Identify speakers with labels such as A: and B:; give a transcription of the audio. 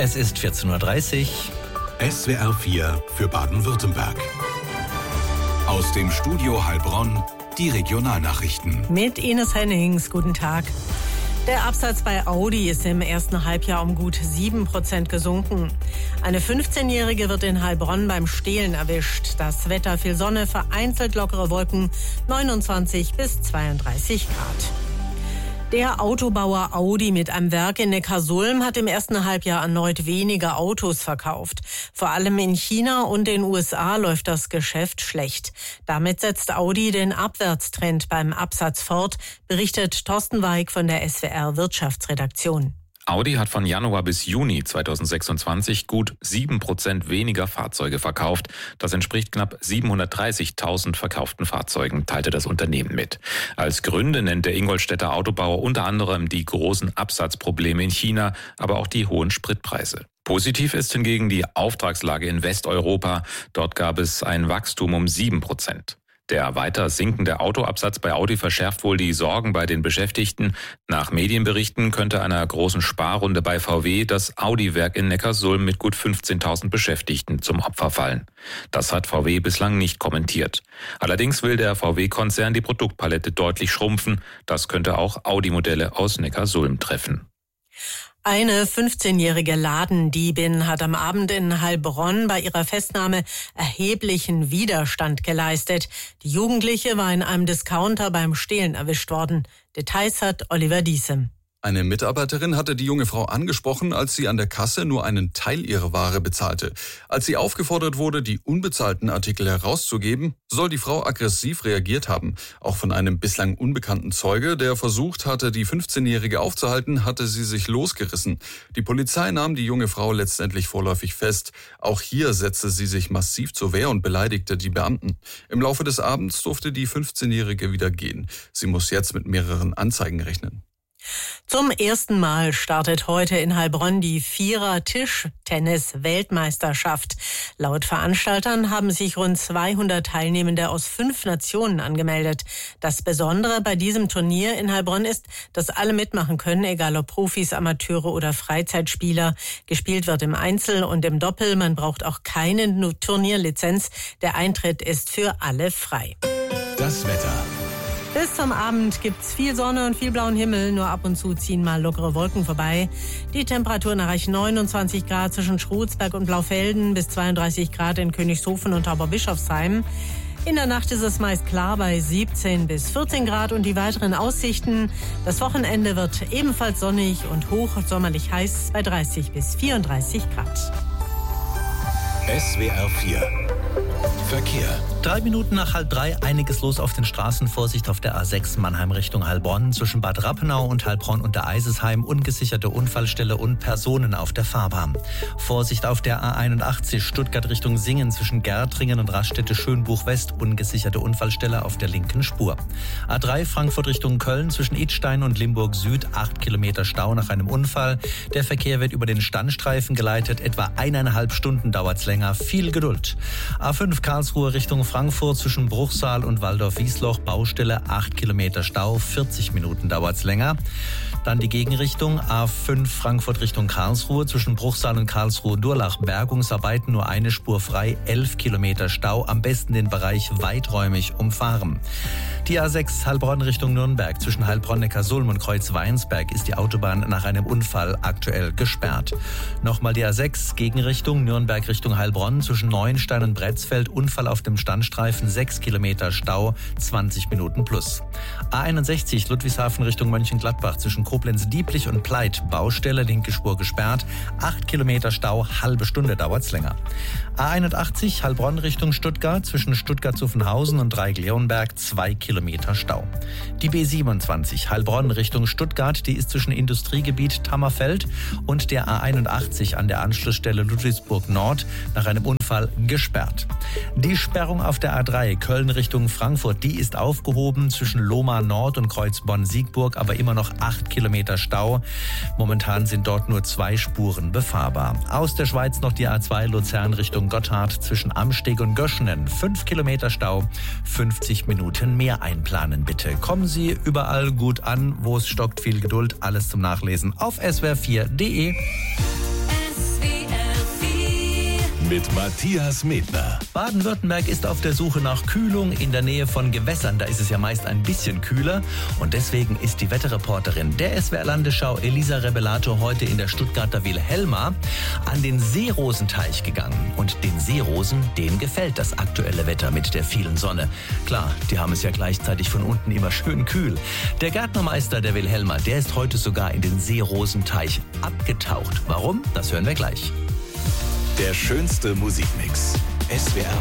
A: Es ist 14.30 Uhr.
B: SWR 4 für Baden-Württemberg. Aus dem Studio Heilbronn die Regionalnachrichten.
C: Mit Ines Hennings, guten Tag. Der Absatz bei Audi ist im ersten Halbjahr um gut 7% gesunken. Eine 15-Jährige wird in Heilbronn beim Stehlen erwischt. Das Wetter: viel Sonne, vereinzelt lockere Wolken, 29 bis 32 Grad. Der Autobauer Audi mit einem Werk in Neckarsulm hat im ersten Halbjahr erneut weniger Autos verkauft. Vor allem in China und den USA läuft das Geschäft schlecht. Damit setzt Audi den Abwärtstrend beim Absatz fort, berichtet Thorsten Weig von der SWR Wirtschaftsredaktion.
D: Audi hat von Januar bis Juni 2026 gut 7% weniger Fahrzeuge verkauft. Das entspricht knapp 730.000 verkauften Fahrzeugen, teilte das Unternehmen mit. Als Gründe nennt der Ingolstädter Autobauer unter anderem die großen Absatzprobleme in China, aber auch die hohen Spritpreise. Positiv ist hingegen die Auftragslage in Westeuropa. Dort gab es ein Wachstum um 7%. Der weiter sinkende Autoabsatz bei Audi verschärft wohl die Sorgen bei den Beschäftigten. Nach Medienberichten könnte einer großen Sparrunde bei VW das Audi-Werk in Neckarsulm mit gut 15.000 Beschäftigten zum Opfer fallen. Das hat VW bislang nicht kommentiert. Allerdings will der VW-Konzern die Produktpalette deutlich schrumpfen. Das könnte auch Audi-Modelle aus Neckarsulm treffen.
C: Eine 15-jährige Ladendiebin hat am Abend in Heilbronn bei ihrer Festnahme erheblichen Widerstand geleistet. Die Jugendliche war in einem Discounter beim Stehlen erwischt worden. Details hat Oliver Diesem.
E: Eine Mitarbeiterin hatte die junge Frau angesprochen, als sie an der Kasse nur einen Teil ihrer Ware bezahlte. Als sie aufgefordert wurde, die unbezahlten Artikel herauszugeben, soll die Frau aggressiv reagiert haben. Auch von einem bislang unbekannten Zeuge, der versucht hatte, die 15-Jährige aufzuhalten, hatte sie sich losgerissen. Die Polizei nahm die junge Frau letztendlich vorläufig fest. Auch hier setzte sie sich massiv zur Wehr und beleidigte die Beamten. Im Laufe des Abends durfte die 15-Jährige wieder gehen. Sie muss jetzt mit mehreren Anzeigen rechnen.
C: Zum ersten Mal startet heute in Heilbronn die Vierer-Tischtennis-Weltmeisterschaft. Laut Veranstaltern haben sich rund 200 Teilnehmende aus 5 Nationen angemeldet. Das Besondere bei diesem Turnier in Heilbronn ist, dass alle mitmachen können, egal ob Profis, Amateure oder Freizeitspieler. Gespielt wird im Einzel und im Doppel. Man braucht auch keine Turnierlizenz. Der Eintritt ist für alle frei.
B: Das Wetter.
C: Bis zum Abend gibt's viel Sonne und viel blauen Himmel. Nur ab und zu ziehen mal lockere Wolken vorbei. Die Temperaturen erreichen 29 Grad zwischen Schrutzberg und Blaufelden bis 32 Grad in Königshofen und Tauberbischofsheim. In der Nacht ist es meist klar bei 17 bis 14 Grad und die weiteren Aussichten. Das Wochenende wird ebenfalls sonnig und hochsommerlich heiß bei 30 bis 34 Grad.
B: SWR 4 Verkehr.
A: 3 Minuten nach 2:30, einiges los auf den Straßen. Vorsicht auf der A6 Mannheim Richtung Heilbronn. Zwischen Bad Rappenau und Heilbronn unter Eisesheim. Ungesicherte Unfallstelle und Personen auf der Fahrbahn. Vorsicht auf der A81 Stuttgart Richtung Singen. Zwischen Gärtringen und Raststätte Schönbuch West. Ungesicherte Unfallstelle auf der linken Spur. A3 Frankfurt Richtung Köln. Zwischen Idstein und Limburg Süd. 8 Kilometer Stau nach einem Unfall. Der Verkehr wird über den Standstreifen geleitet. Etwa 1,5 Stunden dauert's länger. Viel Geduld. A5 Karlsruhe Richtung Frankfurt zwischen Bruchsal und Waldorf-Wiesloch, Baustelle, 8 Kilometer Stau, 40 Minuten dauert's länger. Dann die Gegenrichtung, A5 Frankfurt Richtung Karlsruhe, zwischen Bruchsal und Karlsruhe-Durlach, Bergungsarbeiten, nur eine Spur frei, 11 Kilometer Stau, am besten den Bereich weiträumig umfahren. Die A6 Heilbronn Richtung Nürnberg, zwischen Heilbronn-Neckarsulm und Kreuz-Weinsberg ist die Autobahn nach einem Unfall aktuell gesperrt. Nochmal die A6 Gegenrichtung Nürnberg Richtung Heilbronn, zwischen Neuenstein und Bretzfeld, Unfall auf dem Standstreifen, 6 Kilometer Stau, 20 Minuten plus. A61 Ludwigshafen Richtung Mönchengladbach, zwischen Koblenz-Dieblich und Pleit, Baustelle, linke Spur gesperrt, 8 Kilometer Stau, halbe Stunde dauert's länger. A81 Heilbronn Richtung Stuttgart, zwischen Stuttgart-Zuffenhausen und Dreieck-Leonberg, 2 Kilometer Stau. Die B27 Heilbronn Richtung Stuttgart, die ist zwischen Industriegebiet Tammerfeld und der A81 an der Anschlussstelle Ludwigsburg Nord nach einem Unfall gesperrt. Die Sperrung auf der A3 Köln Richtung Frankfurt, die ist aufgehoben zwischen Lohmar Nord und Kreuzbonn-Siegburg, aber immer noch 8 Kilometer Stau. Momentan sind dort nur 2 Spuren befahrbar. Aus der Schweiz noch die A2 Luzern Richtung Gotthard zwischen Amsteg und Göschenen. 5 Kilometer Stau, 50 Minuten mehr einplanen bitte. Kommen Sie überall gut an, wo es stockt, viel Geduld. Alles zum Nachlesen auf swr4.de.
B: mit Matthias Medner.
A: Baden-Württemberg ist auf der Suche nach Kühlung in der Nähe von Gewässern. Da ist es ja meist ein bisschen kühler. Und deswegen ist die Wetterreporterin der SWR-Landesschau Elisa Rebellato heute in der Stuttgarter Wilhelma an den Seerosenteich gegangen. Und den Seerosen, denen gefällt das aktuelle Wetter mit der vielen Sonne. Klar, die haben es ja gleichzeitig von unten immer schön kühl. Der Gärtnermeister der Wilhelma, der ist heute sogar in den Seerosenteich abgetaucht. Warum? Das hören wir gleich.
B: Der schönste Musikmix. SWR